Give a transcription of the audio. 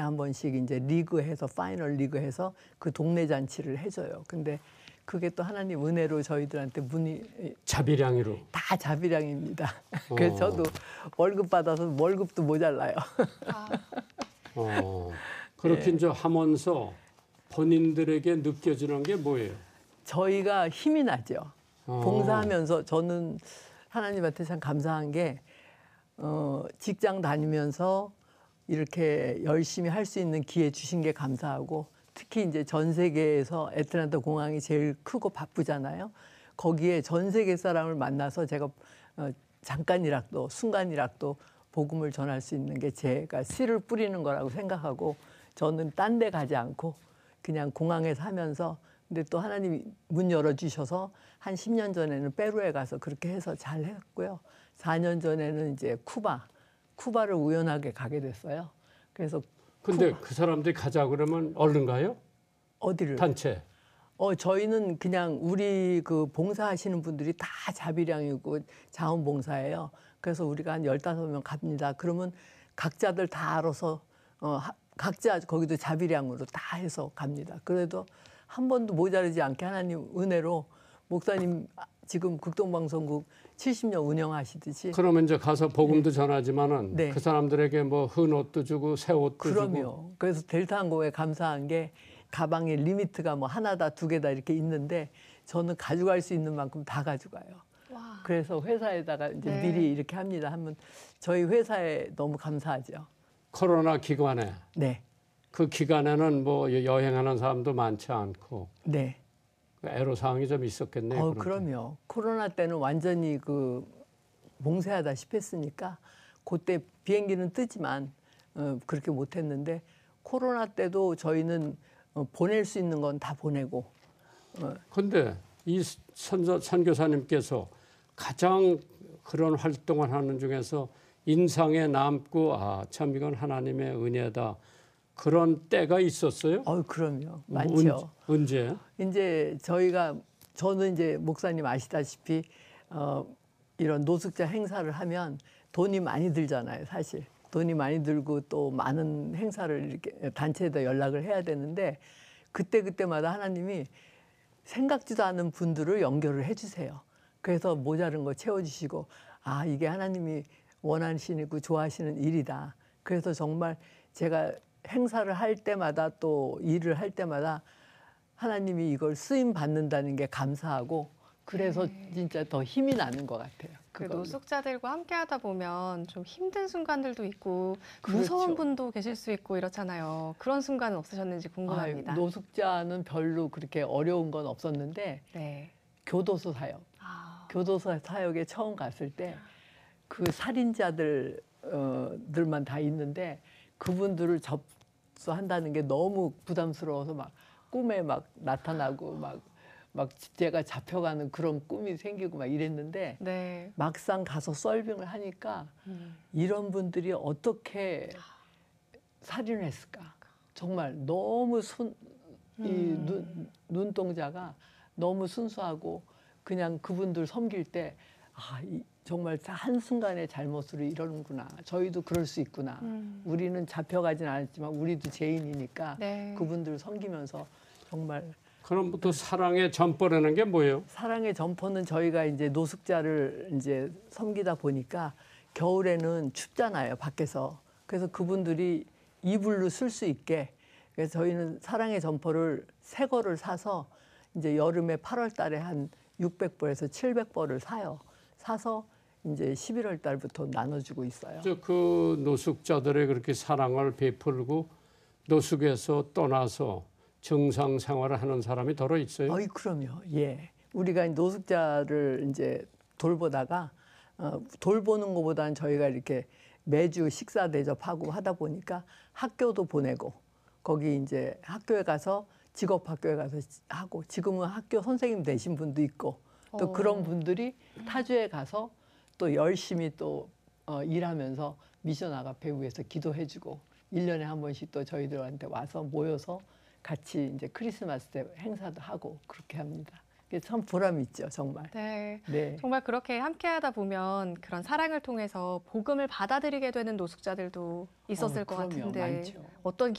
한 번씩 이제 리그해서 파이널 리그해서 그 동네 잔치를 해줘요. 근데 그게 또 하나님 은혜로 저희들한테 문이 자비량으로 다 자비량입니다. 그래서 저도 월급 받아서 월급도 모자라요. 그렇게 이제 하면서 본인들에게 느껴지는 게 뭐예요? 저희가 힘이 나죠. 봉사하면서 저는 하나님한테 참 감사한 게 직장 다니면서 이렇게 열심히 할 수 있는 기회 주신 게 감사하고 특히 이제 전 세계에서 애틀랜타 공항이 제일 크고 바쁘잖아요. 거기에 전 세계 사람을 만나서 제가 잠깐이라도 순간이라도 복음을 전할 수 있는 게 제가 씨를 뿌리는 거라고 생각하고 저는 딴 데 가지 않고 그냥 공항에서 하면서 근데 또 하나님이 문 열어주셔서 한 10년 전에는 페루에 가서 그렇게 해서 잘 했고요. 4년 전에는 이제 쿠바를 우연하게 가게 됐어요. 그래서 근데 그 사람들이 가자 그러면 얼른 가요? 어디를? 단체. 저희는 그냥 우리 그 봉사하시는 분들이 다 자비량이고 자원봉사예요. 그래서 우리가 한 15명 갑니다. 그러면 각자들 다 알아서 각자 거기도 자비량으로 다 해서 갑니다. 그래도 한 번도 모자르지 않게 하나님 은혜로 목사님 지금 극동방송국 70년 운영하시듯이 그러면 이제 가서 복음도 전하지만은 그 사람들에게 뭐 흔 옷도 주고 새 옷도 주고. 그럼요. 그래서 델타항공에 감사한 게 가방에 리미트가 뭐 하나다 두 개다 이렇게 있는데 저는 가져갈 수 있는 만큼 다 가져가요. 와. 그래서 회사에다가 이제 미리 이렇게 합니다. 하면 저희 회사에 너무 감사하죠. 코로나 기간에. 네. 그 기간에는 뭐 여행하는 사람도 많지 않고. 네. 애로사항이 좀 있었겠네요. 그럼요. 코로나 때는 완전히 그 봉쇄하다시피 했으니까 그때 비행기는 뜨지만 그렇게 못했는데 코로나 때도 저희는 보낼 수 있는 건 다 보내고. 그런데 이 선교사님께서 가장 그런 활동을 하는 중에서 인상에 남고 참 이건 하나님의 은혜다. 그런 때가 있었어요? 그럼요. 많죠. 언제? 이제 저는 이제 목사님 아시다시피 이런 노숙자 행사를 하면 돈이 많이 들잖아요, 사실. 돈이 많이 들고 또 많은 행사를 이렇게 단체에다 연락을 해야 되는데 그때마다 하나님이 생각지도 않은 분들을 연결을 해주세요. 그래서 모자른 거 채워주시고 이게 하나님이 원하시고 좋아하시는 일이다. 그래서 정말 제가 행사를 할 때마다 또 일을 할 때마다 하나님이 이걸 쓰임 받는다는 게 감사하고 그래서 진짜 더 힘이 나는 것 같아요. 그 노숙자들과 함께 하다 보면 좀 힘든 순간들도 있고 그렇죠. 무서운 분도 계실 수 있고 이렇잖아요. 그런 순간은 없으셨는지 궁금합니다. 노숙자는 별로 그렇게 어려운 건 없었는데 교도소 사역. 교도소 사역에 처음 갔을 때 그 살인자들만 다 있는데 그분들을 접수한다는 게 너무 부담스러워서 막 꿈에 막 나타나고 막 제가 잡혀가는 그런 꿈이 생기고 막 이랬는데 막상 가서 서빙을 하니까 이런 분들이 어떻게 살인을 했을까? 정말 너무 눈동자가 너무 순수하고 그냥 그분들 섬길 때 정말 한순간의 잘못으로 이러는구나. 저희도 그럴 수 있구나. 우리는 잡혀가진 않았지만 우리도 죄인이니까 그분들 섬기면서 정말. 그럼 또 사랑의 점포라는 게 뭐예요? 사랑의 점포는 저희가 이제 노숙자를 이제 섬기다 보니까 겨울에는 춥잖아요, 밖에서. 그래서 그분들이 이불로 쓸 수 있게. 그래서 저희는 사랑의 점포를 새 거를 사서 이제 여름에 8월 달에 한 600벌에서 700벌을 사요. 사서 이제 11월 달부터 나눠주고 있어요. 그 노숙자들의 그렇게 사랑을 베풀고 노숙에서 떠나서 정상 생활을 하는 사람이 더러 있어요? 그럼요. 예. 우리가 노숙자를 이제 돌보다가 돌보는 것보다는 저희가 이렇게 매주 식사 대접하고 하다 보니까 학교도 보내고 거기 이제 학교에 가서 직업학교에 가서 하고 지금은 학교 선생님 되신 분도 있고 또 그런 분들이 타주에 가서 또 열심히 또 일하면서 미션 아가페 위해서 기도해주고 1년에 한 번씩 또 저희들한테 와서 모여서 같이 이제 크리스마스 때 행사도 하고 그렇게 합니다. 참 보람 있죠, 정말. 네. 정말 그렇게 함께하다 보면 그런 사랑을 통해서 복음을 받아들이게 되는 노숙자들도 있었을 것 그럼요, 같은데 많죠. 어떤